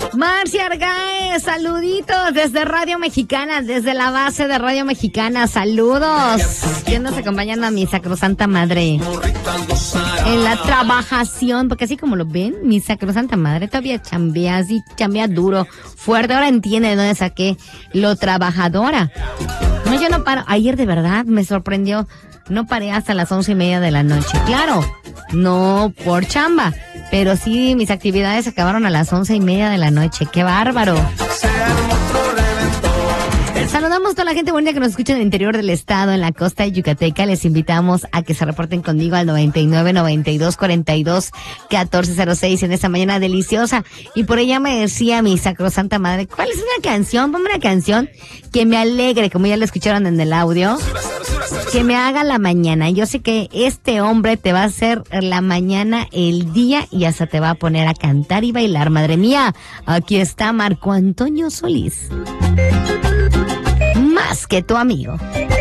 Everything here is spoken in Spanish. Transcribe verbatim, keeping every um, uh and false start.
Marcia Argaez, saluditos desde Radio Mexicana, desde la base de Radio Mexicana, saludos. ¿Quién nos acompañan a mi sacrosanta madre? En la trabajación, porque así como lo ven, mi sacrosanta madre todavía chambea, así chambea duro, fuerte. Ahora entiende de dónde saqué lo trabajadora. No, yo no paro. Ayer de verdad me sorprendió. No paré hasta las once y media de la noche. Claro, no por chamba, pero sí mis actividades acabaron a las once y media de la noche. ¡Qué bárbaro! Saludamos a toda la gente bonita que nos escucha en el interior del estado, en la costa de Yucateca. Les invitamos a que se reporten conmigo al noventa y nueve, noventa y dos, cuarenta y dos, catorce cero seis en esta mañana deliciosa. Y por ella me decía mi sacrosanta madre, ¿cuál es una canción? Ponme una canción que me alegre, como ya la escucharon en el audio, que me haga la mañana. Yo sé que este hombre te va a hacer la mañana, el día, y hasta te va a poner a cantar y bailar. Madre mía, aquí está Marco Antonio Solís. Más que tu amigo.